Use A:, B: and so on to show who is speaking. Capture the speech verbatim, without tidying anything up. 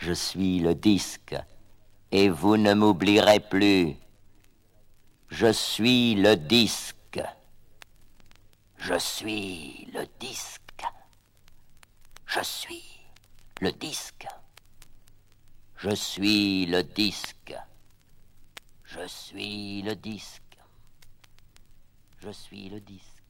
A: Je suis le disque, et vous ne m'oublierez plus. Je suis le disque. Je suis le disque. Je suis le disque. Je suis le disque. Je suis le disque. Je suis le disque.